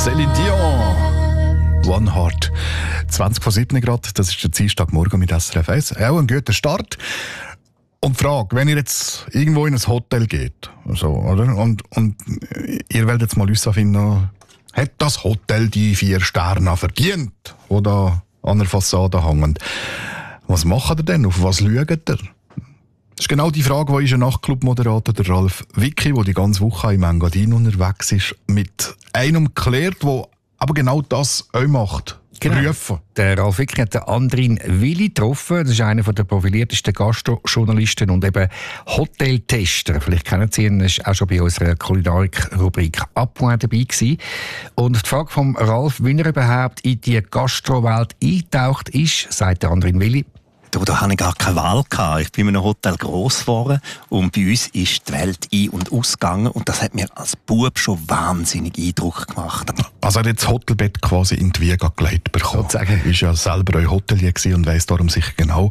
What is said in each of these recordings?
Céline Dion. One Heart. 20 vor 7 Grad, das ist der Dienstagmorgen mit SRF 1. Auch ein guter Start. Und die Frage, wenn ihr jetzt irgendwo in ein Hotel geht, so, oder? Und ihr wollt jetzt mal herausfinden, hat das Hotel die 4 Sterne verdient, die da an der Fassade hängen? Was macht ihr denn? Auf was schaut ihr? Das ist genau die Frage, die unser Nachtclub-Moderator, der Ralf Wicki, der die ganze Woche im Engadin unterwegs ist, mit einem klärt, der aber genau das auch macht. Genau. Der Ralf Wicki hat den Andrin Willi getroffen. Das ist einer der profiliertesten Gastrojournalisten und eben Hoteltester. Vielleicht kennen Sie ihn, er war auch schon bei unserer Kulinarik-Rubrik «Appoint» dabei gewesen. Und die Frage von Ralf, wie er überhaupt in die Gastrowelt eingetaucht ist, sagt der Andrin Willi. Da hatte ich gar keine Wahl. Ich bin in einem Hotel gross geworden und bei uns ist die Welt ein- und ausgegangen und das hat mir als Bub schon wahnsinnig Eindruck gemacht. Also er hat das Hotelbett quasi in die Wiege gelegt bekommen. Sozusagen. Er war ja selber ein Hotelier und weiss darum sicher genau,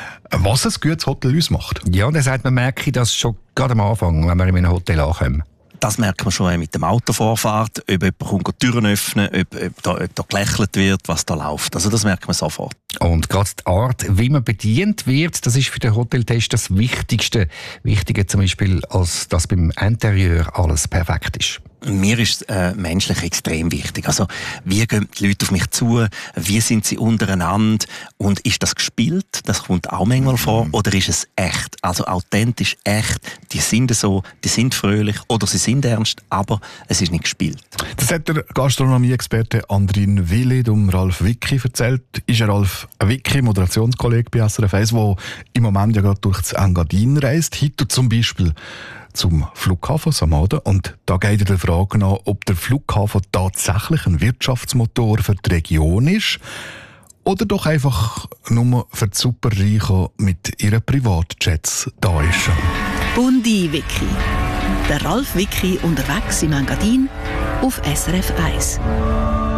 was ein gutes Hotel ausmacht. Ja, und er sagt, man merke das schon gerade am Anfang, wenn wir in einem Hotel ankommen. Das merkt man schon mit dem Autovorfahrt, ob jemand kommt, die Türen öffnen, ob da gelächelt wird, was da läuft. Also das merkt man sofort. Und gerade die Art, wie man bedient wird, das ist für den Hoteltest das Wichtigste. Wichtiger zum Beispiel, als dass beim Interieur alles perfekt ist. Mir ist menschlich extrem wichtig. Also, wie gehen die Leute auf mich zu? Wie sind sie untereinander? Und ist das gespielt? Das kommt auch manchmal vor. Oder ist es echt? Also authentisch, echt. Die sind so, die sind fröhlich oder sie sind ernst, aber es ist nicht gespielt. Das hat der Gastronomie-Experte Andrin Willi Ralf Wicki erzählt. Ist Ralf Wicki, Moderationskollege bei SRF 1, der im Moment ja gerade durch das Engadin reist. Heute zum Beispiel zum Flughafen Samaden. Und da geht er der Frage nach, ob der Flughafen tatsächlich ein Wirtschaftsmotor für die Region ist oder doch einfach nur für die Superreichen mit ihren Privatjets da ist. Bundi Wicki. Der Ralf Wicki unterwegs im Engadin auf SRF 1.